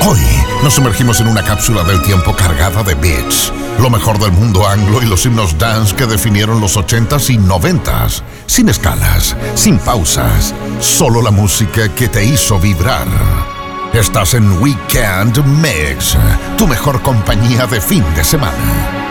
Hoy nos sumergimos en una cápsula del tiempo cargada de beats, lo mejor del mundo anglo y los himnos dance que definieron los 80s y 90s, sin escalas, sin pausas, solo la música que te hizo vibrar. Estás en Weekend Mix, tu mejor compañía de fin de semana.